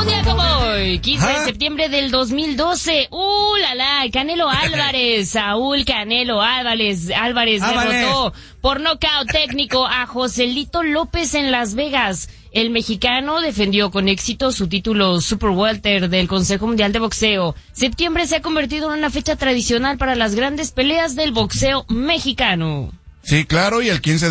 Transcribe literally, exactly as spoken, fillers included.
Un día como hoy, quince de septiembre del dos mil doce, ¡uh, la la! Canelo Álvarez, Saúl Canelo Álvarez, Álvarez derrotó por nocaut técnico a Joselito López en Las Vegas. El mexicano defendió con éxito su título Super Welter del Consejo Mundial de Boxeo. Septiembre se ha convertido en una fecha tradicional para las grandes peleas del boxeo mexicano. Sí, claro, y el quince de